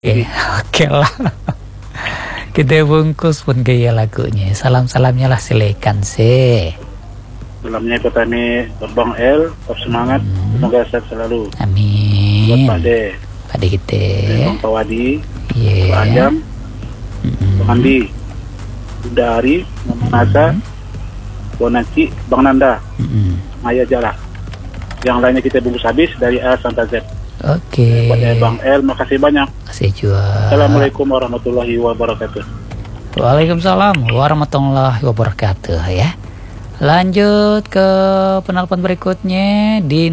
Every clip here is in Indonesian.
Oke lah. Kita bungkus pun gaya lagunya. Salam-salamnya lah silakan sih. Salamnya ke Tani Bang El, tetap semangat, semoga sehat selalu. Amin. Buat Pak De, Pak De kita. Bang Tawadi, Iya. Pak Ajam, Bang Andi, Bunda Ari, Mama Nasa, Bonaci, Bang Nanda, Maya Jala. Yang lainnya kita bungkus habis dari A sampai Z. Oke. Buat Bang El, makasih banyak. Kasih juga. Assalamualaikum warahmatullahi wabarakatuh. Waalaikumsalam warahmatullahi wabarakatuh ya. Lanjut ke penelpon berikutnya di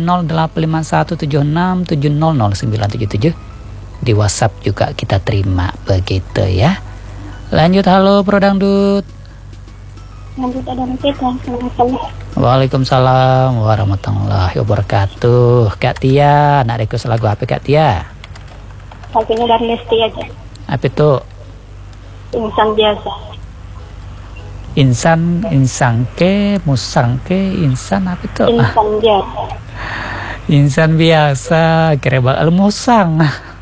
085176700977. Di WhatsApp juga kita terima begitu ya. Lanjut, halo Pro Dangdut. Lanjut ada kita. Waalaikumsalam warahmatullahi wabarakatuh. Kak Tia, nak request lagu apa Kak Tia? Lagunya dari Lesti aja. Apa itu? Insan biasa. Insan ke musangke insan apa itu? Insan biasa. Insan biasa kira bakal musang.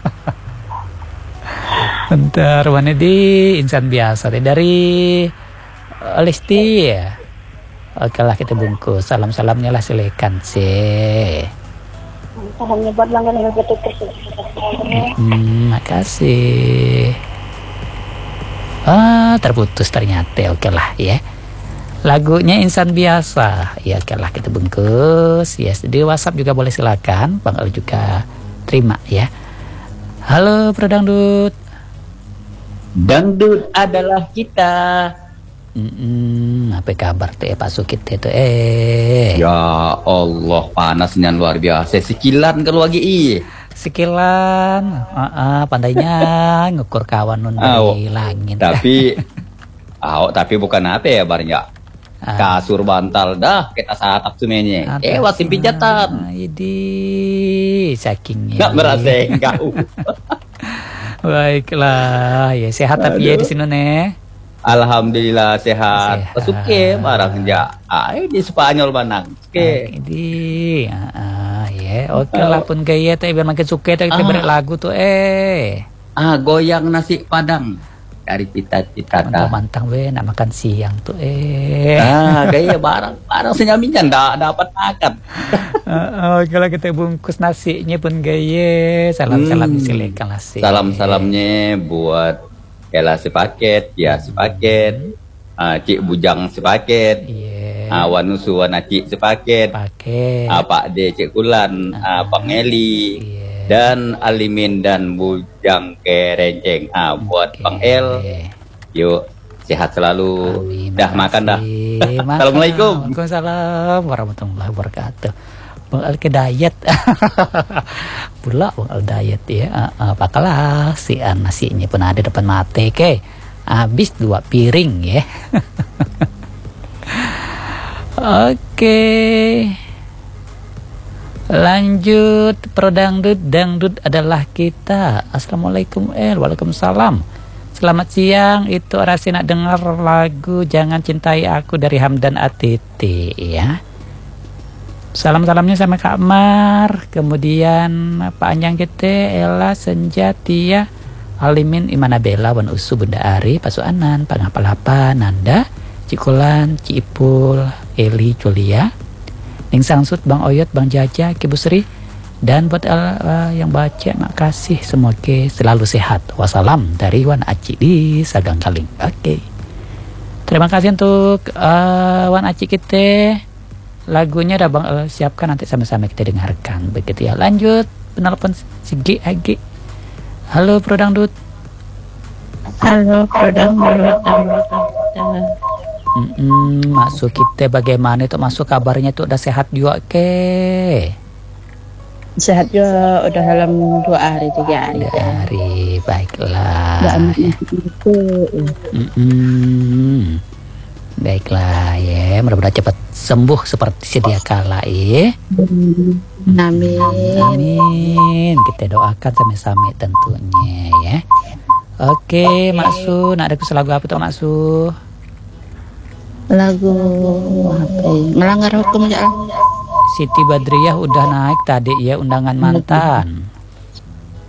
Bentar, mana di insan biasa dari Lesti ya. Oke lah kita bungkus. Salam-salamnya lah silakan sih. Salamnya buat langganan yang betul. Makasih. Terputus ternyata. Oke lah ya. Lagunya insan biasa. Ya oke lah kita bungkus. Yes, di WhatsApp juga boleh silakan. Bang Al juga terima ya. Halo Pro Dangdut. Dangdut adalah kita. Apa kabar tuh ya Pak Sukit itu Ya Allah, panasnya luar biasa. Sekilan kalau lagi Sekilan, pandainya ngukur kawan nun dari langit. Tapi bukan apa ya barnya. Kasur bantal dah kita satap semuanya. Wasim pijatan. Jadi sakingnya. Nggak merasa kau. Baiklah, ya sehat tapi ya di sini nih. Alhamdulillah sehat. Suke barang ja. Di Spanyol banang. Suke. Ini, ya oke lah pun gaya teh biar makin suke teh kita beri lagu tuh goyang nasi padang dari cita-cita. Mantang we nak makan siang tuh gaya barang senyaminya ndak dapat makan. Oke lah kita bungkus nasinya pun gaya. Salam-salam silakan nasi. Salam-salamnya buat Ella sepaket, ya sepaket, Cik Bujang sepaket, Wanusu Wanaci sepaket, Pak De Cik Kulan, Bang Eli, dan Alimin dan Bujang Kerenceng. Buat Bang El, yuk sehat selalu. Dah makan dah. Assalamualaikum. Waalaikumsalam warahmatullahi wabarakatuh. Bang Al ke diet. Pula Bang Al diet ya. Apakalah si nasinya pun ada depan mata ke. Habis 2 piring ya. Oke. Lanjut Pro Dangdut. Dangdut adalah kita. Assalamualaikum Waalaikumsalam. Selamat siang. Itu Rasi nak dengar lagu Jangan Cintai Aku dari Hamdan Atiti ya. Salam-salamnya sama Kak Mar, kemudian Pak Anjang kita, Ella, Senja, Tia, Alimin, Imana Bella, Wan Usu, Bunda Ari, Pak Suanan, Pak Ngapalapa, Nanda, Cikulan, Cipul, Eli, Julia, Ning Sangsut, Bang Oyot, Bang Jaja, Kibusri, dan buat yang baca, makasih, semoga selalu sehat. Wassalam dari Wan Aci di Sagang Kaling. Oke. Terima kasih untuk Wan Aci kita. Lagunya udah Bang siapkan, nanti sama-sama kita dengarkan begitu ya. Lanjut penelpon Sigi Agi. Halo Pro Dangdut. Halo Pro Dangdut. Masuk kita bagaimana itu, masuk kabarnya itu udah sehat juga ke? Sehat juga udah dalam 2 hari 3 hari. 2 hari, baiklah. Baiklah ya, mudah-mudahan cepat sembuh seperti sedia kala ya. Amin. Kita doakan sama-sama tentunya ya. Oke, Maksu, nak ada lagu apa tuh Maksu? Lagu apa? Melanggar hukum ya. Siti Badriah udah naik tadi ya, undangan mantan.